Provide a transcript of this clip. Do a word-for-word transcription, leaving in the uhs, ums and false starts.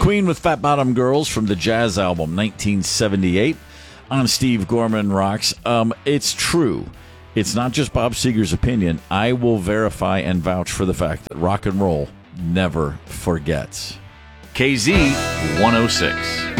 Queen with Fat Bottom Girls from the Jazz album, nineteen seventy-eight. I'm Steve Gorman Rocks. Um, it's true. It's not just Bob Seger's opinion. I will verify and vouch for the fact that rock and roll never forgets. K Z one oh six.